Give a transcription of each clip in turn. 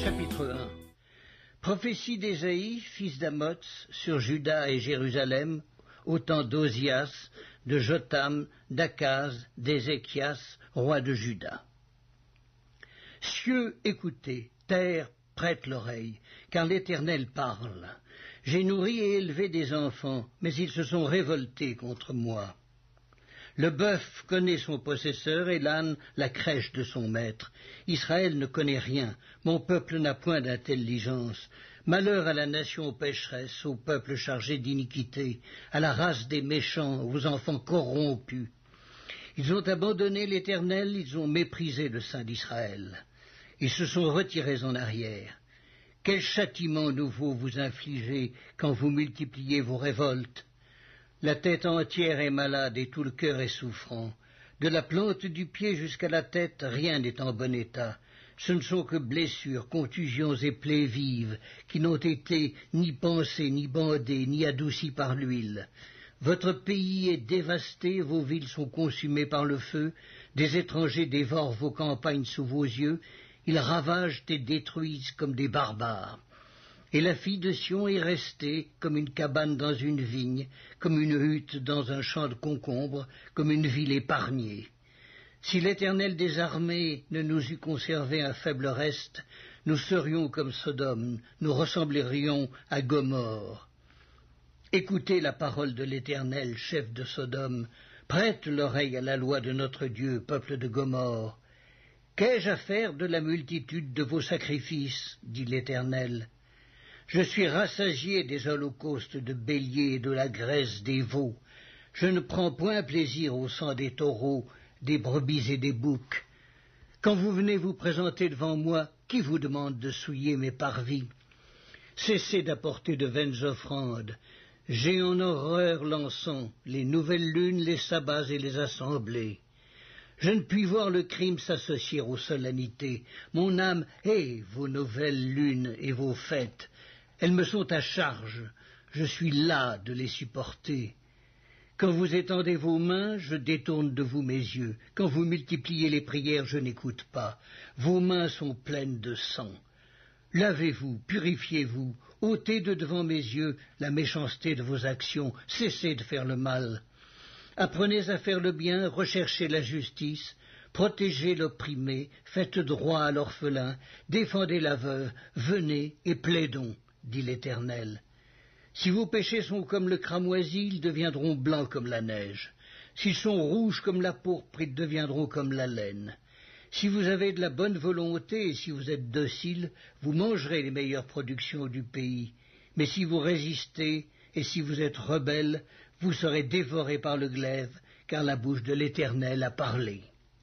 Chapitre 1. Prophétie d'Ésaïe, fils d'Amoz, sur Juda et Jérusalem, au temps d'Ozias, de Jotham, d'Akaz, d'Ézéchias, roi de Juda. Cieux, écoutez, terre, prête l'oreille, car l'Éternel parle. J'ai nourri et élevé des enfants, mais ils se sont révoltés contre moi. Le bœuf connaît son possesseur et l'âne la crèche de son maître. Israël ne connaît rien, mon peuple n'a point d'intelligence. Malheur à la nation pécheresse, au peuple chargé d'iniquité, à la race des méchants, aux enfants corrompus. Ils ont abandonné l'Éternel, ils ont méprisé le Saint d'Israël. Ils se sont retirés en arrière. Quel châtiment nouveau vous infligez quand vous multipliez vos révoltes? La tête entière est malade et tout le cœur est souffrant. De la plante du pied jusqu'à la tête, rien n'est en bon état. Ce ne sont que blessures, contusions et plaies vives, qui n'ont été ni pansées, ni bandées, ni adoucies par l'huile. Votre pays est dévasté, vos villes sont consumées par le feu, des étrangers dévorent vos campagnes sous vos yeux, ils ravagent et détruisent comme des barbares. Et la fille de Sion est restée comme une cabane dans une vigne, comme une hutte dans un champ de concombres, comme une ville épargnée. Si l'Éternel des armées ne nous eût conservé un faible reste, nous serions comme Sodome, nous ressemblerions à Gomorrhe. Écoutez la parole de l'Éternel, chef de Sodome, prête l'oreille à la loi de notre Dieu, peuple de Gomorrhe. Qu'ai-je à faire de la multitude de vos sacrifices, dit l'Éternel. Je suis rassasié des holocaustes de béliers et de la graisse des veaux. Je ne prends point plaisir au sang des taureaux, des brebis et des boucs. Quand vous venez vous présenter devant moi, qui vous demande de souiller mes parvis? Cessez d'apporter de vaines offrandes. J'ai en horreur l'encens, les nouvelles lunes, les sabbats et les assemblées. Je ne puis voir le crime s'associer aux solennités. Mon âme hait vos nouvelles lunes et vos fêtes. Elles me sont à charge, je suis las de les supporter. Quand vous étendez vos mains, je détourne de vous mes yeux. Quand vous multipliez les prières, je n'écoute pas. Vos mains sont pleines de sang. Lavez-vous, purifiez-vous, ôtez de devant mes yeux la méchanceté de vos actions, cessez de faire le mal. Apprenez à faire le bien, recherchez la justice, protégez l'opprimé, faites droit à l'orphelin, défendez la veuve, venez et plaidons, dit l'Éternel. Si vos péchés sont comme le cramoisi, ils deviendront blancs comme la neige. S'ils sont rouges comme la pourpre, ils deviendront comme la laine. Si vous avez de la bonne volonté et si vous êtes docile, vous mangerez les meilleures productions du pays. Mais si vous résistez et si vous êtes rebelles, vous serez dévorés par le glaive, car la bouche de l'Éternel a parlé.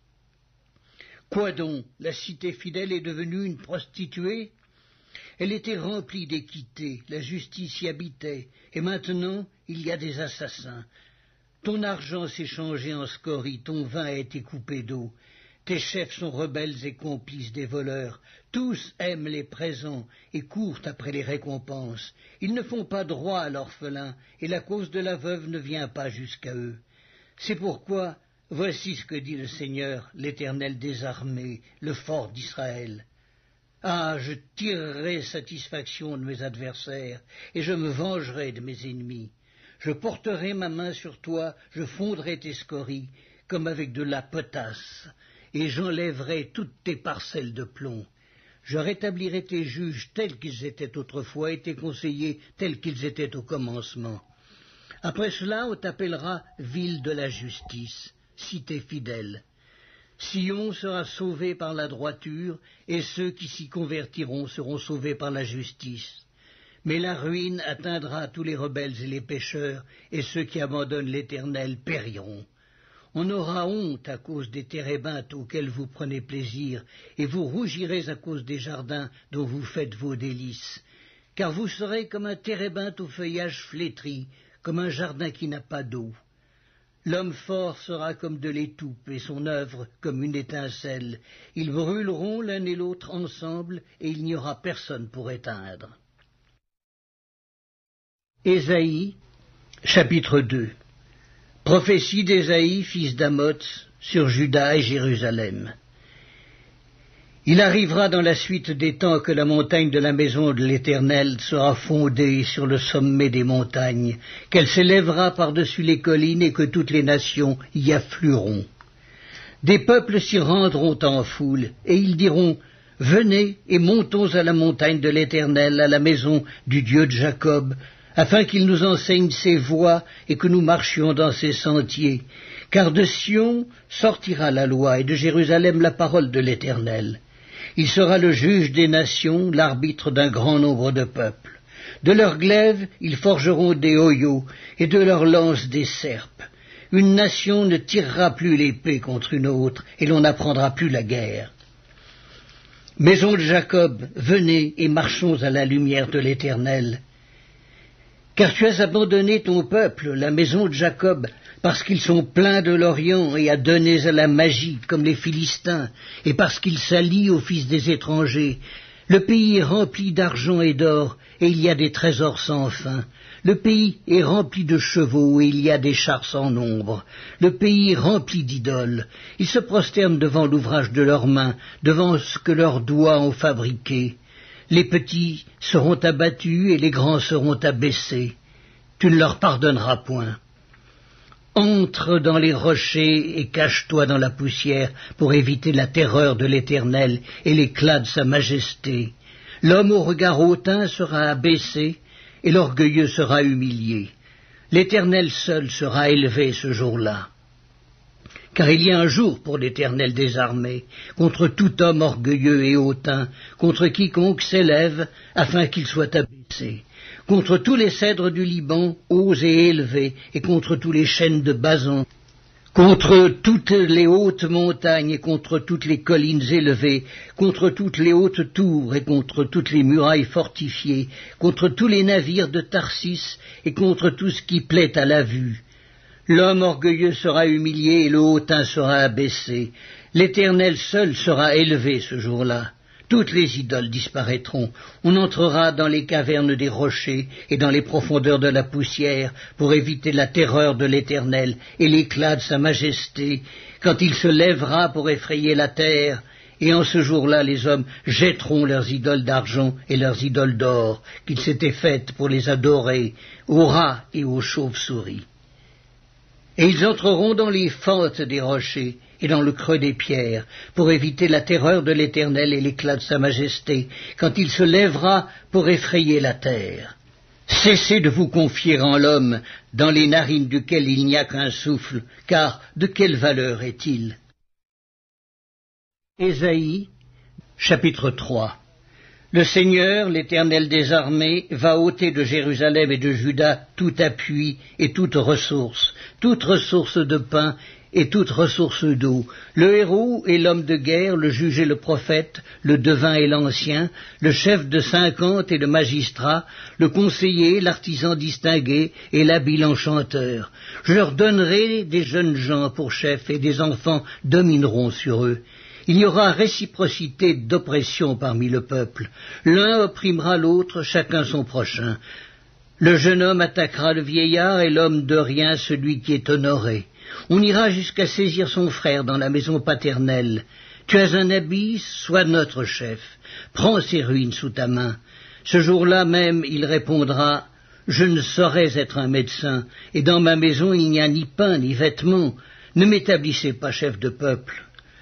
Quoi donc? La cité fidèle est devenue une prostituée? Elle était remplie d'équité, la justice y habitait, et maintenant il y a des assassins. Ton argent s'est changé en scorie, ton vin a été coupé d'eau. Tes chefs sont rebelles et complices des voleurs. Tous aiment les présents et courent après les récompenses. Ils ne font pas droit à l'orphelin, et la cause de la veuve ne vient pas jusqu'à eux. C'est pourquoi, voici ce que dit le Seigneur, l'Éternel des armées, le fort d'Israël. Ah, je tirerai satisfaction de mes adversaires, et je me vengerai de mes ennemis. Je porterai ma main sur toi, je fondrai tes scories, comme avec de la potasse, et j'enlèverai toutes tes parcelles de plomb. Je rétablirai tes juges tels qu'ils étaient autrefois, et tes conseillers tels qu'ils étaient au commencement. Après cela, on t'appellera ville de la justice, cité fidèle. Sion sera sauvé par la droiture, et ceux qui s'y convertiront seront sauvés par la justice. Mais la ruine atteindra tous les rebelles et les pécheurs, et ceux qui abandonnent l'Éternel périront. On aura honte à cause des térébintes auxquelles vous prenez plaisir, et vous rougirez à cause des jardins dont vous faites vos délices. Car vous serez comme un térébinthe au feuillage flétri, comme un jardin qui n'a pas d'eau. L'homme fort sera comme de l'étoupe, et son œuvre comme une étincelle. Ils brûleront l'un et l'autre ensemble, et il n'y aura personne pour éteindre. Ésaïe, chapitre 2. Prophétie d'Ésaïe, fils d'Amoz, sur Juda et Jérusalem. Il arrivera dans la suite des temps que la montagne de la maison de l'Éternel sera fondée sur le sommet des montagnes, qu'elle s'élèvera par-dessus les collines et que toutes les nations y afflueront. Des peuples s'y rendront en foule, et ils diront « Venez et montons à la montagne de l'Éternel, à la maison du Dieu de Jacob, afin qu'il nous enseigne ses voies et que nous marchions dans ses sentiers. Car de Sion sortira la loi et de Jérusalem la parole de l'Éternel. Il sera le juge des nations, l'arbitre d'un grand nombre de peuples. De leurs glaives, ils forgeront des hoyaux, et de leurs lances des serpes. Une nation ne tirera plus l'épée contre une autre, et l'on n'apprendra plus la guerre. Maison de Jacob, venez et marchons à la lumière de l'Éternel. Car tu as abandonné ton peuple, la maison de Jacob, parce qu'ils sont pleins de l'Orient et adonnés à la magie, comme les Philistins, et parce qu'ils s'allient aux fils des étrangers. Le pays est rempli d'argent et d'or, et il y a des trésors sans fin. Le pays est rempli de chevaux, et il y a des chars sans nombre. Le pays est rempli d'idoles. Ils se prosternent devant l'ouvrage de leurs mains, devant ce que leurs doigts ont fabriqué. Les petits seront abattus et les grands seront abaissés. Tu ne leur pardonneras point. Entre dans les rochers et cache-toi dans la poussière pour éviter la terreur de l'Éternel et l'éclat de sa majesté. L'homme au regard hautain sera abaissé et l'orgueilleux sera humilié. L'Éternel seul sera élevé ce jour-là. Car il y a un jour pour l'Éternel des armées, contre tout homme orgueilleux et hautain, contre quiconque s'élève, afin qu'il soit abaissé, contre tous les cèdres du Liban, hauts et élevés, et contre tous les chênes de Basan, contre toutes les hautes montagnes, et contre toutes les collines élevées, contre toutes les hautes tours, et contre toutes les murailles fortifiées, contre tous les navires de Tarsis, et contre tout ce qui plaît à la vue. L'homme orgueilleux sera humilié et le hautain sera abaissé. L'Éternel seul sera élevé ce jour-là. Toutes les idoles disparaîtront. On entrera dans les cavernes des rochers et dans les profondeurs de la poussière pour éviter la terreur de l'Éternel et l'éclat de sa majesté, quand il se lèvera pour effrayer la terre. Et en ce jour-là, les hommes jetteront leurs idoles d'argent et leurs idoles d'or qu'ils s'étaient faites pour les adorer, aux rats et aux chauves-souris. Et ils entreront dans les fentes des rochers et dans le creux des pierres, pour éviter la terreur de l'Éternel et l'éclat de sa majesté, quand il se lèvera pour effrayer la terre. Cessez de vous confier en l'homme, dans les narines duquel il n'y a qu'un souffle, car de quelle valeur est-il? Ésaïe, chapitre 3. Le Seigneur, l'Éternel des armées, va ôter de Jérusalem et de Juda tout appui et toute ressource de pain et toute ressource d'eau, le héros et l'homme de guerre, le juge et le prophète, le devin et l'ancien, le chef de 50 et le magistrat, le conseiller, l'artisan distingué et l'habile enchanteur. Je leur donnerai des jeunes gens pour chefs et des enfants domineront sur eux. Il y aura réciprocité d'oppression parmi le peuple. L'un opprimera l'autre, chacun son prochain. Le jeune homme attaquera le vieillard et l'homme de rien celui qui est honoré. On ira jusqu'à saisir son frère dans la maison paternelle. Tu as un habit, sois notre chef. Prends ses ruines sous ta main. Ce jour-là même, il répondra, je ne saurais être un médecin, et dans ma maison il n'y a ni pain ni vêtements. Ne m'établissez pas chef de peuple.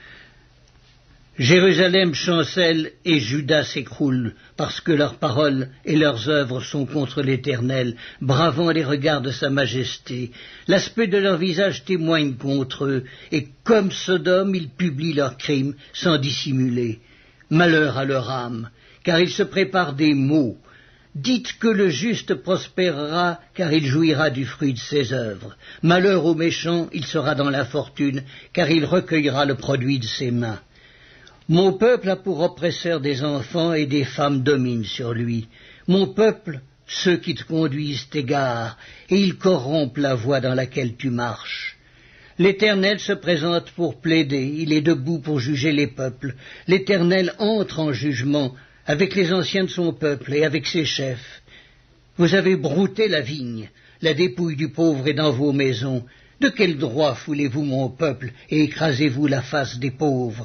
Jérusalem chancelle et Juda s'écroule, parce que leurs paroles et leurs œuvres sont contre l'Éternel, bravant les regards de sa majesté. L'aspect de leur visage témoigne contre eux, et comme Sodome, ils publient leurs crimes sans dissimuler. Malheur à leur âme, car ils se préparent des maux. Dites que le juste prospérera, car il jouira du fruit de ses œuvres. Malheur au méchant, il sera dans l'infortune, car il recueillera le produit de ses mains. Mon peuple a pour oppresseur des enfants et des femmes dominent sur lui. Mon peuple, ceux qui te conduisent t'égarent, et ils corrompent la voie dans laquelle tu marches. L'Éternel se présente pour plaider, il est debout pour juger les peuples. L'Éternel entre en jugement avec les anciens de son peuple et avec ses chefs. Vous avez brouté la vigne, la dépouille du pauvre est dans vos maisons. De quel droit foulez-vous mon peuple et écrasez-vous la face des pauvres?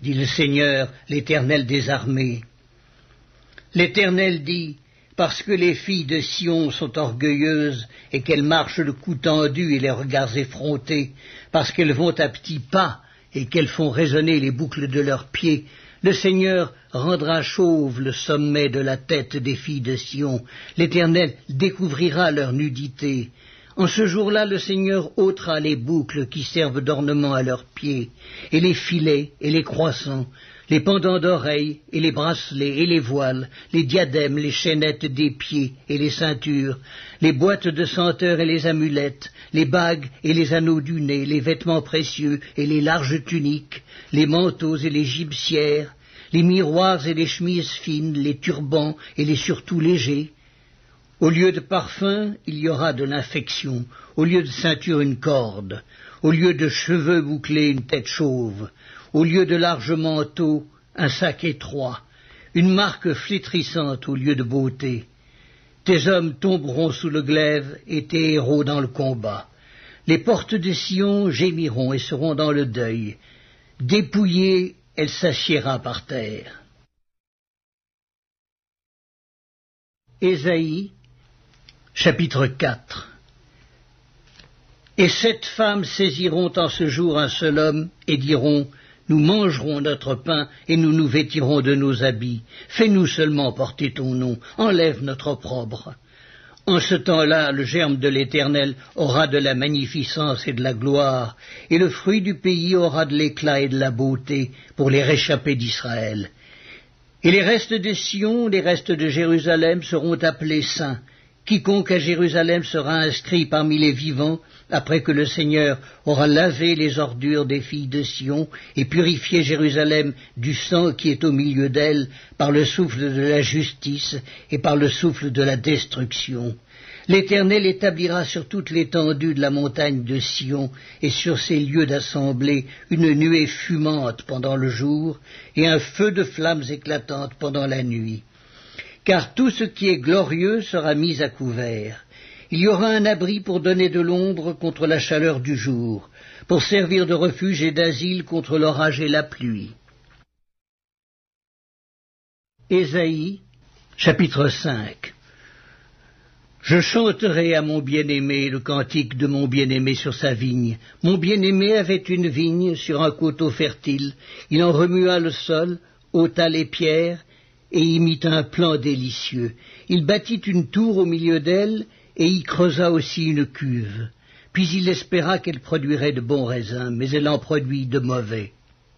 dit le Seigneur, l'Éternel des armées. L'Éternel dit, parce que les filles de Sion sont orgueilleuses et qu'elles marchent le cou tendu et les regards effrontés, parce qu'elles vont à petits pas et qu'elles font résonner les boucles de leurs pieds, le Seigneur rendra chauve le sommet de la tête des filles de Sion. L'Éternel découvrira leur nudité. En ce jour-là, le Seigneur ôtera les boucles qui servent d'ornement à leurs pieds, et les filets et les croissants, les pendants d'oreilles et les bracelets et les voiles, les diadèmes, les chaînettes des pieds et les ceintures, les boîtes de senteurs et les amulettes, les bagues et les anneaux du nez, les vêtements précieux et les larges tuniques, les manteaux et les gibecières, les miroirs et les chemises fines, les turbans et les surtouts légers. Au lieu de parfum, il y aura de l'infection, au lieu de ceinture une corde, au lieu de cheveux bouclés une tête chauve, au lieu de larges manteaux un sac étroit, une marque flétrissante au lieu de beauté. Tes hommes tomberont sous le glaive et tes héros dans le combat. Les portes de Sion gémiront et seront dans le deuil. Dépouillée, elle s'assiera par terre. Ésaïe, chapitre 4. Et 7 femmes saisiront en ce jour un seul homme et diront, nous mangerons notre pain et nous nous vêtirons de nos habits. Fais-nous seulement porter ton nom, enlève notre opprobre. En ce temps-là, le germe de l'Éternel aura de la magnificence et de la gloire, et le fruit du pays aura de l'éclat et de la beauté pour les réchappés d'Israël. Et les restes de Sion, les restes de Jérusalem seront appelés saints. Quiconque à Jérusalem sera inscrit parmi les vivants, après que le Seigneur aura lavé les ordures des filles de Sion et purifié Jérusalem du sang qui est au milieu d'elle par le souffle de la justice et par le souffle de la destruction. L'Éternel établira sur toute l'étendue de la montagne de Sion et sur ses lieux d'assemblée une nuée fumante pendant le jour et un feu de flammes éclatantes pendant la nuit. Car tout ce qui est glorieux sera mis à couvert. Il y aura un abri pour donner de l'ombre contre la chaleur du jour, pour servir de refuge et d'asile contre l'orage et la pluie. Ésaïe, chapitre 5. Je chanterai à mon bien-aimé le cantique de mon bien-aimé sur sa vigne. Mon bien-aimé avait une vigne sur un coteau fertile. Il en remua le sol, ôta les pierres, et y mit un plan délicieux. Il bâtit une tour au milieu d'elle, et y creusa aussi une cuve. Puis il espéra qu'elle produirait de bons raisins, mais elle en produit de mauvais.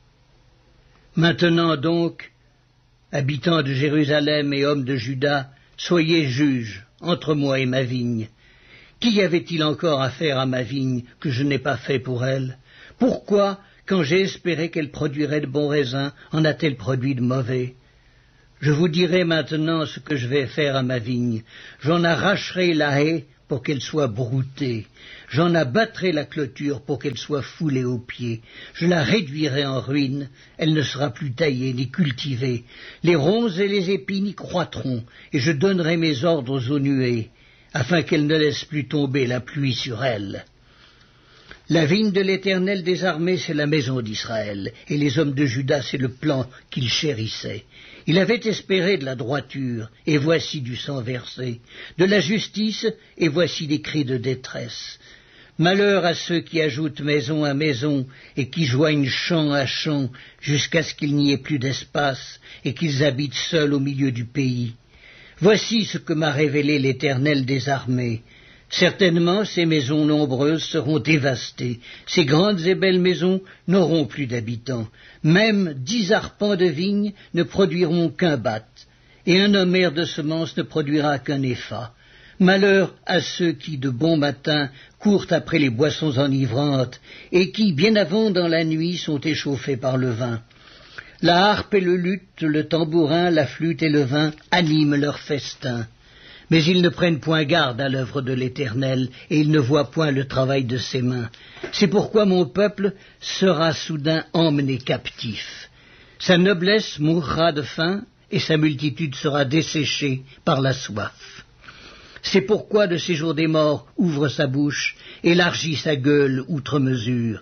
Maintenant donc, habitants de Jérusalem et hommes de Juda, soyez juges entre moi et ma vigne. Qu'y avait-il encore à faire à ma vigne que je n'ai pas fait pour elle? Pourquoi, quand j'ai espéré qu'elle produirait de bons raisins, en a-t-elle produit de mauvais? Je vous dirai maintenant ce que je vais faire à ma vigne. J'en arracherai la haie pour qu'elle soit broutée. J'en abattrai la clôture pour qu'elle soit foulée aux pieds. Je la réduirai en ruine. Elle ne sera plus taillée ni cultivée. Les ronces et les épines y croîtront, et je donnerai mes ordres aux nuées, afin qu'elles ne laissent plus tomber la pluie sur elle. La vigne de l'Éternel des armées, c'est la maison d'Israël, et les hommes de Juda, c'est le plan qu'il chérissait. Il avait espéré de la droiture, et voici du sang versé, de la justice, et voici des cris de détresse. Malheur à ceux qui ajoutent maison à maison, et qui joignent champ à champ, jusqu'à ce qu'il n'y ait plus d'espace, et qu'ils habitent seuls au milieu du pays. Voici ce que m'a révélé l'Éternel des armées. Certainement, ces maisons nombreuses seront dévastées. Ces grandes et belles maisons n'auront plus d'habitants. Même 10 arpents de vigne ne produiront qu'un bath, et un homère de semences ne produira qu'un épha. Malheur à ceux qui, de bon matin, courent après les boissons enivrantes, et qui, bien avant dans la nuit, sont échauffés par le vin. La harpe et le luth, le tambourin, la flûte et le vin animent leur festin. Mais ils ne prennent point garde à l'œuvre de l'Éternel, et ils ne voient point le travail de ses mains. C'est pourquoi mon peuple sera soudain emmené captif. Sa noblesse mourra de faim, et sa multitude sera desséchée par la soif. C'est pourquoi le séjour des morts ouvre sa bouche, élargit sa gueule outre mesure.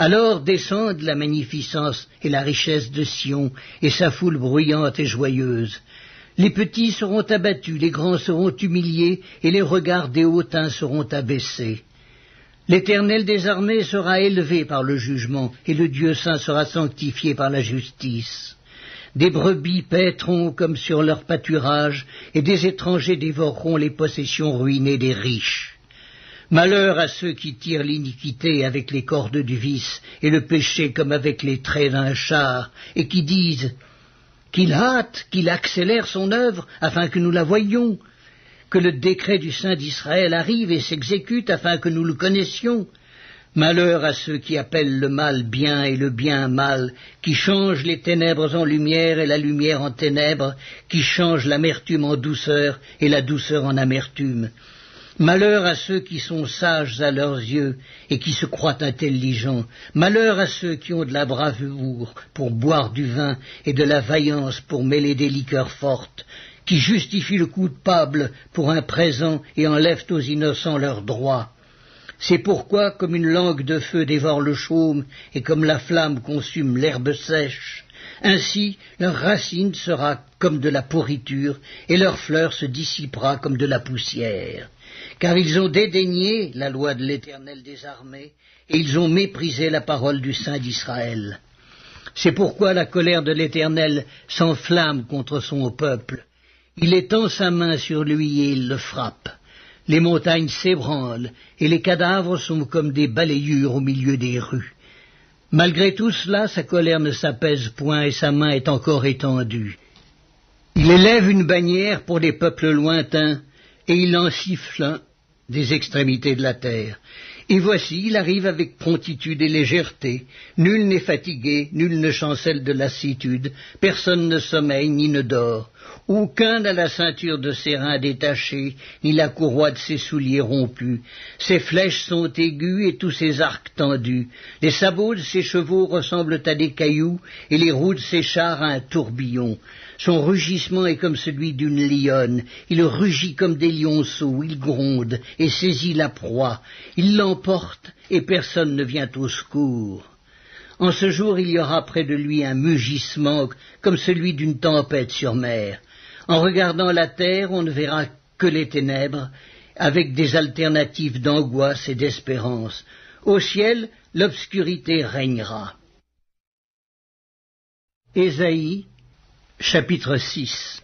Alors descendent la magnificence et la richesse de Sion, et sa foule bruyante et joyeuse. Les petits seront abattus, les grands seront humiliés, et les regards des hautains seront abaissés. L'Éternel des armées sera élevé par le jugement, et le Dieu saint sera sanctifié par la justice. Des brebis paîtront comme sur leur pâturage, et des étrangers dévoreront les possessions ruinées des riches. Malheur à ceux qui tirent l'iniquité avec les cordes du vice, et le péché comme avec les traits d'un char, et qui disent qu'il hâte, qu'il accélère son œuvre, afin que nous la voyions, que le décret du Saint d'Israël arrive et s'exécute, afin que nous le connaissions. Malheur à ceux qui appellent le mal bien et le bien mal, qui changent les ténèbres en lumière et la lumière en ténèbres, qui changent l'amertume en douceur et la douceur en amertume. Malheur à ceux qui sont sages à leurs yeux et qui se croient intelligents. Malheur à ceux qui ont de la bravoure pour boire du vin et de la vaillance pour mêler des liqueurs fortes, qui justifient le coupable pour un présent et enlèvent aux innocents leurs droits. C'est pourquoi, comme une langue de feu dévore le chaume et comme la flamme consume l'herbe sèche, ainsi leur racine sera comme de la pourriture et leur fleur se dissipera comme de la poussière. Car ils ont dédaigné la loi de l'Éternel des armées et ils ont méprisé la parole du Saint d'Israël. C'est pourquoi la colère de l'Éternel s'enflamme contre son peuple. Il étend sa main sur lui et il le frappe. Les montagnes s'ébranlent, et les cadavres sont comme des balayures au milieu des rues. Malgré tout cela, sa colère ne s'apaise point, et sa main est encore étendue. Il élève une bannière pour des peuples lointains, et il en siffle un des extrémités de la terre. Et voici, il arrive avec promptitude et légèreté. Nul n'est fatigué, nul ne chancelle de lassitude, personne ne sommeille ni ne dort. Aucun n'a la ceinture de ses reins détachée, ni la courroie de ses souliers rompue. Ses flèches sont aiguës et tous ses arcs tendus. Les sabots de ses chevaux ressemblent à des cailloux, et les roues de ses chars à un tourbillon. Son rugissement est comme celui d'une lionne. Il rugit comme des lionceaux, il gronde et saisit la proie. Il l'emporte et personne ne vient au secours. En ce jour, il y aura près de lui un mugissement comme celui d'une tempête sur mer. En regardant la terre, on ne verra que les ténèbres, avec des alternatives d'angoisse et d'espérance. Au ciel, l'obscurité régnera. Ésaïe, chapitre 6.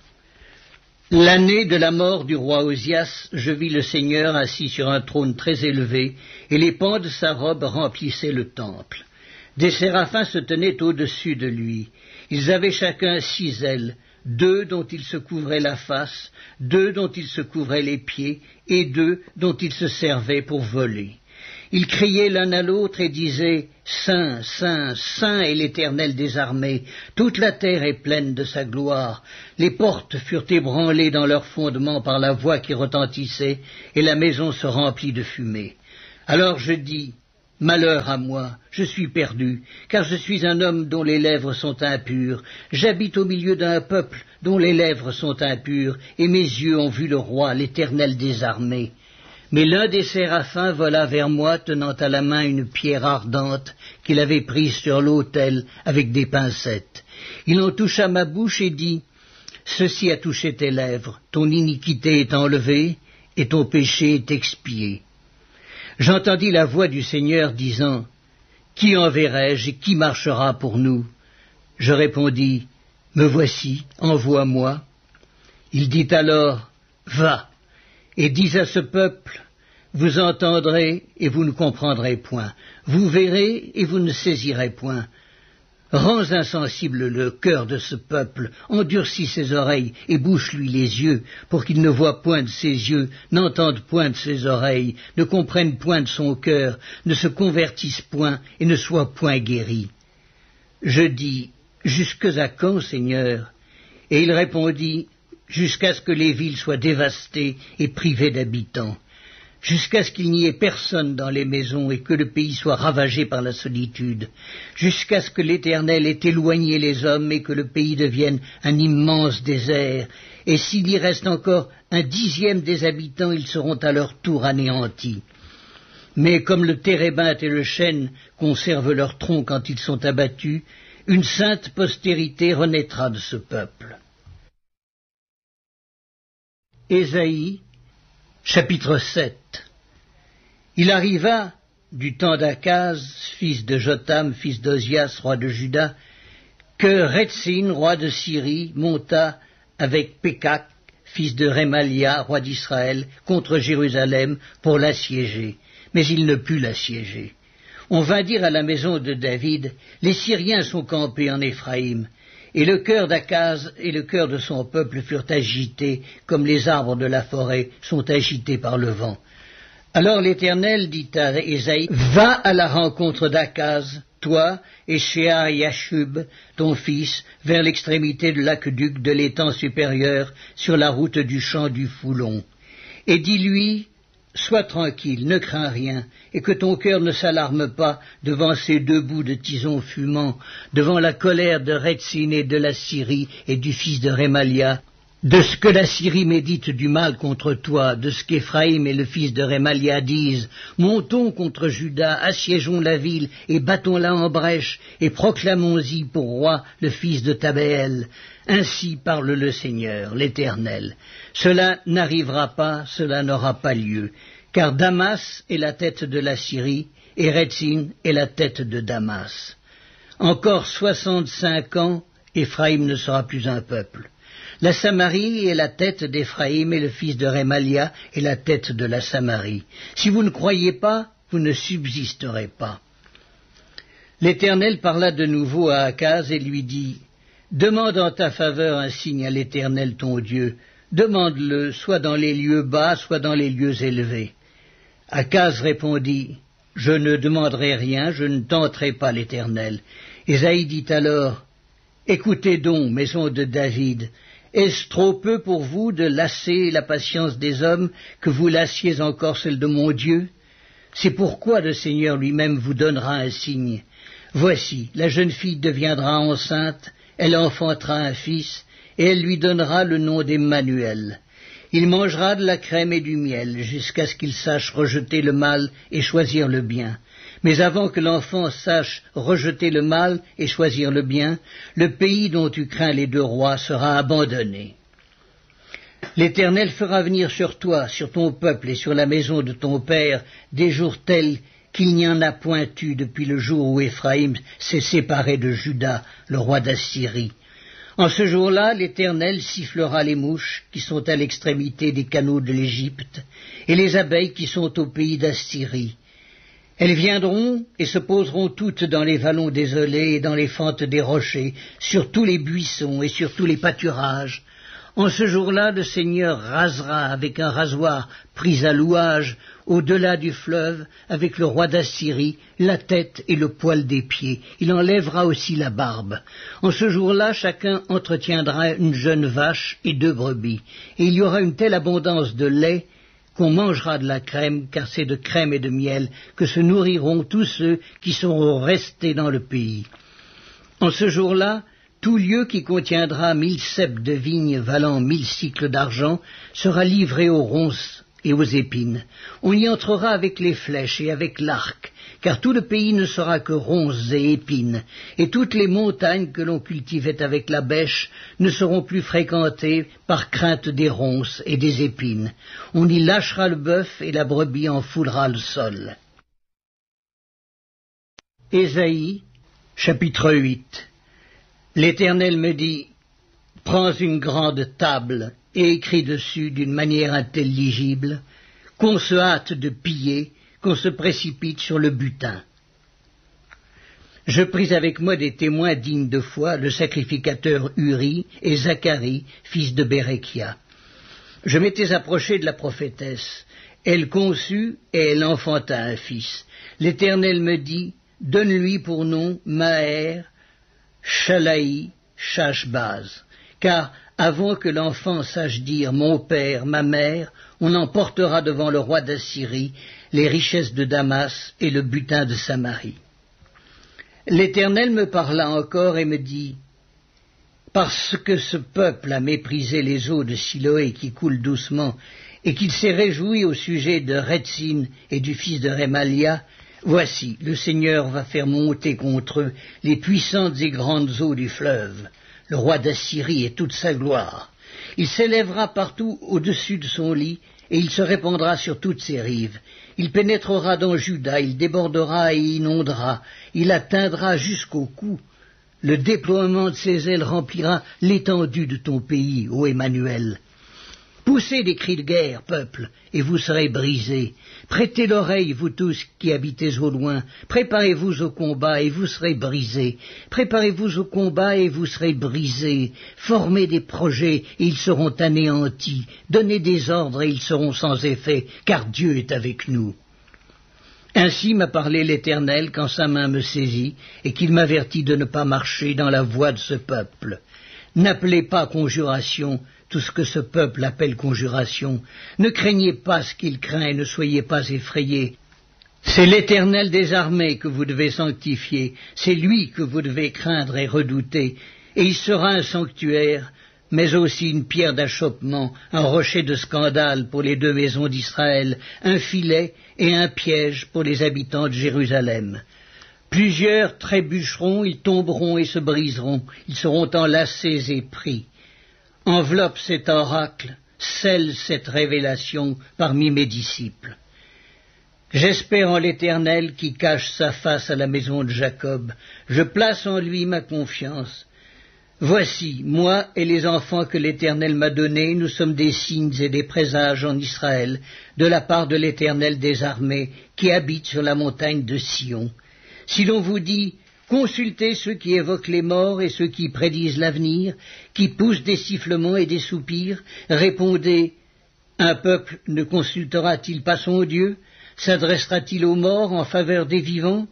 L'année de la mort du roi Osias, je vis le Seigneur assis sur un trône très élevé, et les pans de sa robe remplissaient le temple. Des séraphins se tenaient au-dessus de lui. Ils avaient chacun 6 ailes, 2 dont ils se couvraient la face, 2 dont ils se couvraient les pieds, et 2 dont ils se servaient pour voler. Ils criaient l'un à l'autre et disaient « Saint, Saint, Saint est l'Éternel des armées, toute la terre est pleine de sa gloire. » Les portes furent ébranlées dans leurs fondements par la voix qui retentissait, et la maison se remplit de fumée. Alors je dis « Malheur à moi, je suis perdu, car je suis un homme dont les lèvres sont impures. J'habite au milieu d'un peuple dont les lèvres sont impures, et mes yeux ont vu le roi, l'Éternel des armées. » Mais l'un des séraphins vola vers moi, tenant à la main une pierre ardente qu'il avait prise sur l'autel avec des pincettes. Il en toucha ma bouche et dit « Ceci a touché tes lèvres, ton iniquité est enlevée et ton péché est expié. » J'entendis la voix du Seigneur disant « Qui enverrai-je et qui marchera pour nous ?» Je répondis « Me voici, envoie-moi. » Il dit alors « Va. » Et dis à ce peuple, vous entendrez et vous ne comprendrez point, vous verrez et vous ne saisirez point. Rends insensible le cœur de ce peuple, endurcis ses oreilles et bouche-lui les yeux, pour qu'il ne voie point de ses yeux, n'entende point de ses oreilles, ne comprenne point de son cœur, ne se convertisse point et ne soit point guéri. Je dis, jusque à quand, Seigneur? Et il répondit, jusqu'à ce que les villes soient dévastées et privées d'habitants, jusqu'à ce qu'il n'y ait personne dans les maisons et que le pays soit ravagé par la solitude, jusqu'à ce que l'Éternel ait éloigné les hommes et que le pays devienne un immense désert, et s'il y reste encore 1/10 des habitants, ils seront à leur tour anéantis. Mais comme le térébinthe et le chêne conservent leur tronc quand ils sont abattus, une sainte postérité renaîtra de ce peuple. Ésaïe, chapitre 7. Il arriva, du temps d'Akaz, fils de Jotham, fils d'Ozias, roi de Juda, que Rétzin, roi de Syrie, monta avec Pékak, fils de Rémalia, roi d'Israël, contre Jérusalem pour l'assiéger. Mais il ne put l'assiéger. On vint dire à la maison de David, les Syriens sont campés en Éphraïm, et le cœur d'Akaz et le cœur de son peuple furent agités, comme les arbres de la forêt sont agités par le vent. Alors l'Éternel dit à Ésaïe, va à la rencontre d'Akaz, toi et Shear-Yashub, ton fils, vers l'extrémité de l'aqueduc de l'étang supérieur, sur la route du champ du Foulon. Et dis-lui, sois tranquille, ne crains rien, et que ton cœur ne s'alarme pas devant ces deux bouts de tison fumant, devant la colère de Rétzin et de la Syrie et du fils de Rémalia, de ce que la Syrie médite du mal contre toi, de ce qu'Éphraïm et le fils de Rémalia disent, montons contre Juda, assiégeons la ville, et battons-la en brèche, et proclamons-y pour roi le fils de Tabéel. Ainsi parle le Seigneur, l'Éternel. Cela n'arrivera pas, cela n'aura pas lieu, car Damas est la tête de la Syrie, et Rétzin est la tête de Damas. Encore 65 ans, Éphraïm ne sera plus un peuple. La Samarie est la tête d'Éphraïm et le fils de Rémalia est la tête de la Samarie. Si vous ne croyez pas, vous ne subsisterez pas. L'Éternel parla de nouveau à Akaz et lui dit, demande en ta faveur un signe à l'Éternel ton Dieu. Demande-le, soit dans les lieux bas, soit dans les lieux élevés. Akaz répondit, je ne demanderai rien, je ne tenterai pas l'Éternel. Ésaïe dit alors, écoutez donc, maison de David, est-ce trop peu pour vous de lasser la patience des hommes que vous lassiez encore celle de mon Dieu? C'est pourquoi le Seigneur lui-même vous donnera un signe. Voici, la jeune fille deviendra enceinte, elle enfantera un fils, et elle lui donnera le nom d'Emmanuel. Il mangera de la crème et du miel, jusqu'à ce qu'il sache rejeter le mal et choisir le bien. Mais avant que l'enfant sache rejeter le mal et choisir le bien, le pays dont tu crains les deux rois sera abandonné. L'Éternel fera venir sur toi, sur ton peuple et sur la maison de ton père, des jours tels qu'il n'y en a point eu depuis le jour où Éphraïm s'est séparé de Juda, le roi d'Assyrie. En ce jour-là, l'Éternel sifflera les mouches qui sont à l'extrémité des canaux de l'Égypte et les abeilles qui sont au pays d'Assyrie. Elles viendront et se poseront toutes dans les vallons désolés et dans les fentes des rochers, sur tous les buissons et sur tous les pâturages. En ce jour-là, le Seigneur rasera avec un rasoir pris à louage, au-delà du fleuve, avec le roi d'Assyrie, la tête et le poil des pieds. Il enlèvera aussi la barbe. En ce jour-là, chacun entretiendra une jeune vache et 2 brebis. Et il y aura une telle abondance de lait qu'on mangera de la crème, car c'est de crème et de miel que se nourriront tous ceux qui seront restés dans le pays. En ce jour-là, tout lieu qui contiendra 1000 ceps de vigne valant 1000 cycles d'argent sera livré aux ronces et aux épines. On y entrera avec les flèches et avec l'arc, car tout le pays ne sera que ronces et épines, et toutes les montagnes que l'on cultivait avec la bêche ne seront plus fréquentées par crainte des ronces et des épines. On y lâchera le bœuf et la brebis en foulera le sol. Ésaïe, chapitre 8. L'Éternel me dit, prends une grande table et écris dessus d'une manière intelligible, qu'on se hâte de piller, qu'on se précipite sur le butin. Je pris avec moi des témoins dignes de foi, le sacrificateur Uri et Zacharie, fils de Béréchia. Je m'étais approché de la prophétesse. Elle conçut et elle enfanta un fils. L'Éternel me dit, donne-lui pour nom Maher, Shalaï, Shashbaz, car avant que l'enfant sache dire « mon père, ma mère », on emportera devant le roi d'Assyrie les richesses de Damas et le butin de Samarie. L'Éternel me parla encore et me dit « Parce que ce peuple a méprisé les eaux de Siloé qui coulent doucement et qu'il s'est réjoui au sujet de Rétzin et du fils de Rémalia, voici, le Seigneur va faire monter contre eux les puissantes et grandes eaux du fleuve, le roi d'Assyrie et toute sa gloire. Il s'élèvera partout au-dessus de son lit, et il se répandra sur toutes ses rives. Il pénétrera dans Juda, il débordera et inondera, il atteindra jusqu'au cou. Le déploiement de ses ailes remplira l'étendue de ton pays, ô Emmanuel. Poussez des cris de guerre, peuple, et vous serez brisés. Prêtez l'oreille, vous tous qui habitez au loin. Préparez-vous au combat, et vous serez brisés. Préparez-vous au combat, et vous serez brisés. Formez des projets, et ils seront anéantis. Donnez des ordres, et ils seront sans effet, car Dieu est avec nous. Ainsi m'a parlé l'Éternel quand sa main me saisit, et qu'il m'avertit de ne pas marcher dans la voie de ce peuple. N'appelez pas conjuration tout ce que ce peuple appelle conjuration. Ne craignez pas ce qu'il craint et ne soyez pas effrayés. C'est l'Éternel des armées que vous devez sanctifier, c'est lui que vous devez craindre et redouter, et il sera un sanctuaire, mais aussi une pierre d'achoppement, un rocher de scandale pour les deux maisons d'Israël, un filet et un piège pour les habitants de Jérusalem. Plusieurs trébucheront, ils tomberont et se briseront, ils seront enlacés et pris. Enveloppe cet oracle, scelle cette révélation parmi mes disciples. J'espère en l'Éternel qui cache sa face à la maison de Jacob. Je place en lui ma confiance. Voici, moi et les enfants que l'Éternel m'a donnés, nous sommes des signes et des présages en Israël, de la part de l'Éternel des armées, qui habite sur la montagne de Sion. Si l'on vous dit, consultez ceux qui évoquent les morts et ceux qui prédisent l'avenir, qui poussent des sifflements et des soupirs, répondez, un peuple ne consultera-t-il pas son Dieu? S'adressera-t-il aux morts en faveur des vivants?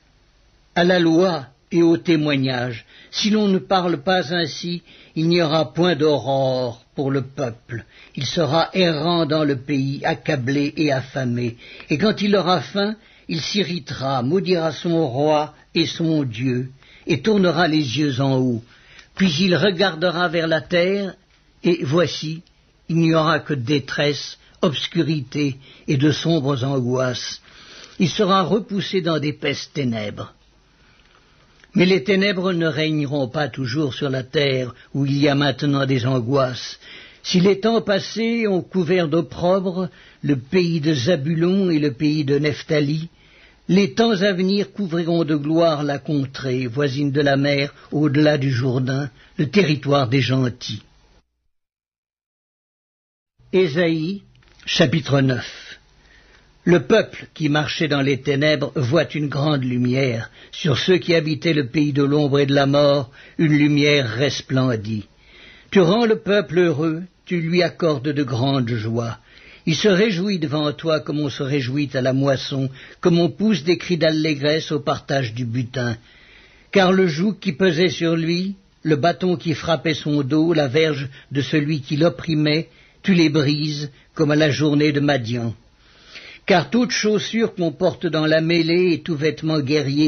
À la loi et au témoignage, si l'on ne parle pas ainsi, il n'y aura point d'aurore pour le peuple. Il sera errant dans le pays, accablé et affamé, et quand il aura faim, il s'irritera, maudira son roi et son Dieu, et tournera les yeux en haut. Puis il regardera vers la terre, et voici, il n'y aura que détresse, obscurité et de sombres angoisses. Il sera repoussé dans d'épaisses ténèbres. Mais les ténèbres ne régneront pas toujours sur la terre, où il y a maintenant des angoisses. Si les temps passés ont couvert d'opprobre le pays de Zabulon et le pays de Nephtali, les temps à venir couvriront de gloire la contrée, voisine de la mer, au-delà du Jourdain, le territoire des gentils. Ésaïe, chapitre 9. Le peuple qui marchait dans les ténèbres voit une grande lumière. Sur ceux qui habitaient le pays de l'ombre et de la mort, une lumière resplendit. Tu rends le peuple heureux, tu lui accordes de grandes joies. Il se réjouit devant toi comme on se réjouit à la moisson, comme on pousse des cris d'allégresse au partage du butin. Car le joug qui pesait sur lui, le bâton qui frappait son dos, la verge de celui qui l'opprimait, tu les brises comme à la journée de Madian. Car toute chaussure qu'on porte dans la mêlée et tout vêtement guerrier